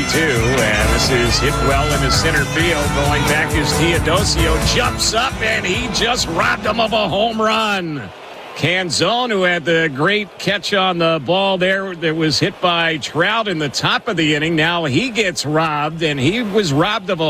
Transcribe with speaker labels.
Speaker 1: And this is hit well into center field. Going back is Teodosio. Jumps up, and he just robbed him of a home run. Canzone, who had the great catch on the ball there that was hit by Trout in the top of the inning. Now he gets robbed, and he was robbed of a